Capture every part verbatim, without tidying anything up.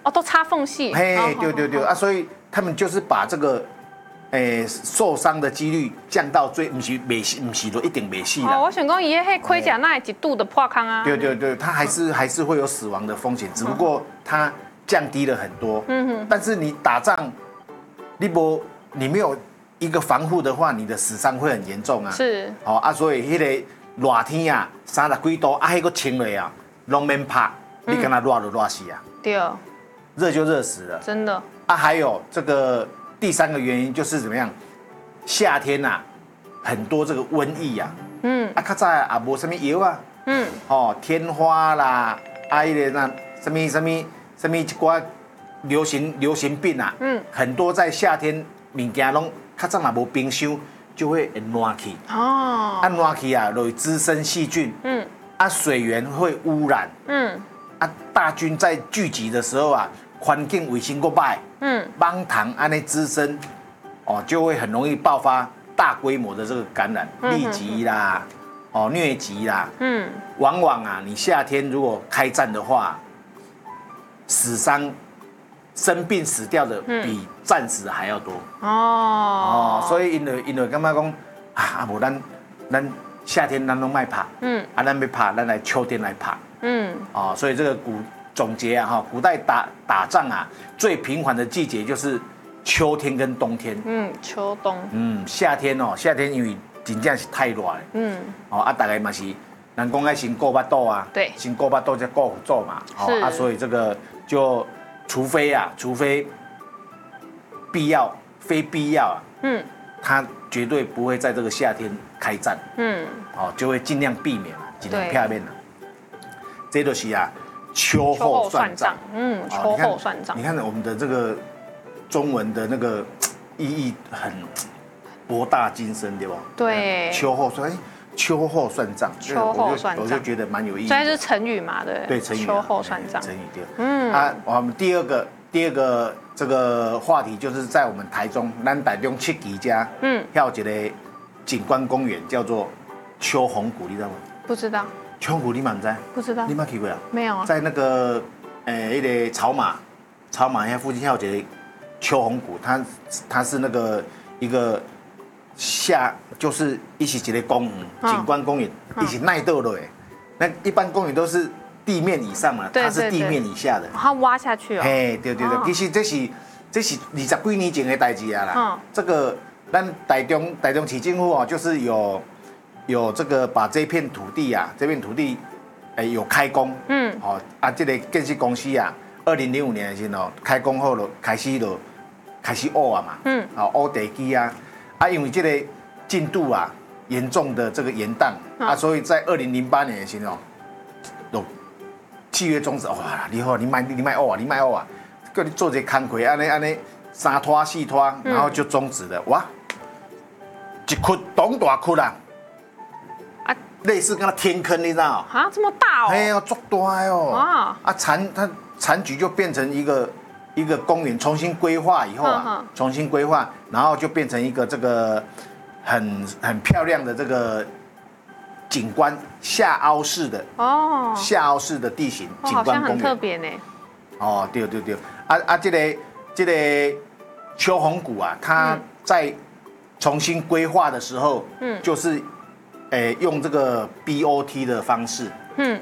哦，都插缝隙。 嘿，对对对啊，所以他们就是把这个。诶，受伤的几率降到最，不是没死，不是都一定没死啦。 哦，我想讲，伊迄盔甲那一度的破康啊。 对对对，它还是还是会有死亡的风险，只不过它降低了很多。嗯哼。但是你打仗，你不你没有一个防护的话，你的死伤会很严重啊。 是。 哦啊，所以迄个热天啊，三十几度啊，迄个穿落啊，拢免拍，你跟他热就热死啊。 对。 热就热死了。 真的。 啊，还有这个。第三个原因就是怎么样？夏天呐、啊，很多这个瘟疫啊，嗯，啊，较早啊无什么药啊，嗯，哦，天花啦，啊，一个那什么什么什么一寡流行流行病啊，嗯，很多在夏天物件拢较早嘛无冰箱，就会烂去，哦，啊烂去啊，会滋生细菌，嗯，啊水源会污染，嗯，啊大菌在聚集的时候啊。环境卫生过歹，嗯，芒糖安尼滋生，哦，就会很容易爆发大规模的这个感染，痢疾啦，哦，疟疾啦，嗯，往往啊，你夏天如果开战的话，死伤、生病死掉的比战死还要多，哦，哦，所以因为因为感觉讲啊，无咱咱夏天咱拢卖拍，嗯，啊，咱要拍，咱来秋天来拍，嗯，哦，所以这个古。总结啊，哈，古代打打仗啊，最频繁的季节就是秋天跟冬天。嗯， 秋冬。 嗯，夏天哦，夏天因为真正是太热了。嗯。哦啊，大概嘛是，人讲爱先顾巴肚啊。 对。 先顾巴肚再顾做嘛。哦啊，所以这个就除非啊，除非必要，非必要啊。嗯。他绝对不会在这个夏天开战。嗯。哦，就会尽量避免，尽量避免了。这就是啊。秋后算账， 嗯，秋后算账。 你看我们的这个中文的那个意义很博大精深，对不？ 对。 秋后算，哎，秋后算账， 秋后算账， 我就觉得蛮有意义。 这是成语嘛，对。 对，成语。 秋后算账， 成语对。嗯。啊，我们第二个第二个这个话题就是在我们台中，咱台中七期家，嗯，还有一个景观公园叫做秋红谷，你知道吗？ 不知道。 秋红谷你满在？ 不知道。 你没去过啊？ 没有啊。 在那个，呃，一个草马，草马那附近还有一个秋红谷，它它是那个一个下，就是一起一个公园，景观公园，一起耐豆的。那一般公园都是地面以上嘛，它是地面以下的。 它挖下去哦。 嘿，对对对，其实这是这是二十几年前的代志啊啦。这个咱台中台中市政府哦，就是有。有这个把这片土地啊，这片土地，哎、欸、有开工，嗯，哦啊，这个建设公司啊，二零零五年的时候开工后了，开始就开始挖啊嘛，嗯，啊挖地基啊，啊因为这个进度啊严重的这个延宕、嗯、啊，所以在二零零八年的时候，就契约终止，哇，你好，你卖你卖挖啊，你卖挖啊，叫你做这工课，安尼安尼三拖四拖，然后就终止了，哇，一窟东大窟啦。类似跟它天坑，你知道？ 啊，这么大哦！ 哎呀，足大哦！啊啊，残它残局就变成一个一个公园，重新规划以后啊，呵呵重新规划，然后就变成一个这个很很漂亮的这个景观下凹式的哦，下凹式的地形景观公园， 好像很特别呢。 哦，对对对，啊啊，这个这个秋红谷啊，它在重新规划的时候，嗯，就是。诶、欸，用这个 B O T 的方式，嗯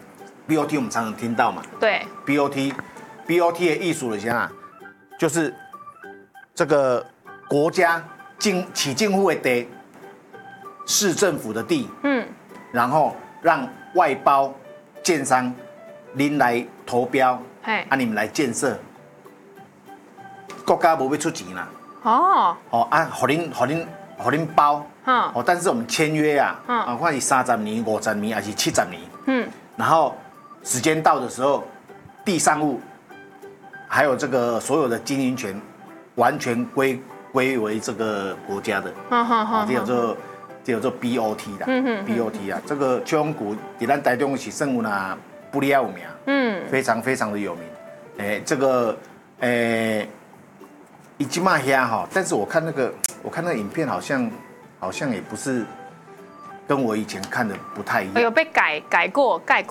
，B O T 我们常常听到嘛， 对 ，B O T，B O T 的艺术的啥啊，就是这个国家经起政府的地，市政府的地，嗯，然后让外包建商您来投标，哎，啊你们来建设，国家不会出钱啦，哦，哦啊，给您给您给您包。哦，但是我们签约啊，啊，或者三十年、五十年还是七十年，嗯，然后时间到的时候，地上物还有这个所有的经营权，完全归归为这个国家的，啊，这叫做这叫做 B O T 啦 ，B O T 啊，这个秋红谷在咱台中是算有那不离有名，嗯，非常非常的有名，哎，这个哎，伊即马遐哈，但是我看那个我看那个影片好像。好像也不是跟我以前看的不太一样， 有被改改过、盖